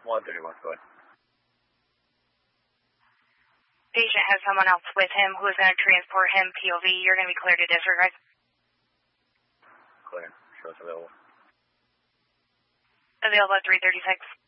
131, go ahead. Patient has someone else with him who is going to transport him POV. You're going to be cleared to disregard. Clear. Show us available. Available at 336.